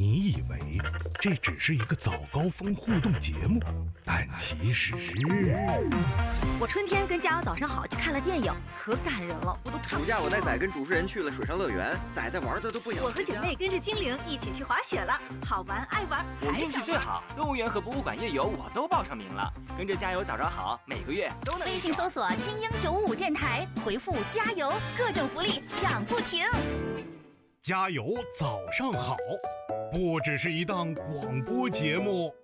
你以为这只是一个早高峰互动节目，但其实…… 我春天跟加油早上好去看了电影，可感人了，我都看不。 暑假我带仔跟主持人去了水上乐园，仔玩的都不想。 我和姐妹跟着精灵一起去滑雪了，好玩爱玩。 我运气最好，动物园和博物馆夜游我都报上名了。跟着加油早上好，每个月都能。 微信搜索“精英955电台”，回复“加油”，各种福利抢不停。 加油早上好，不只是一档广播节目。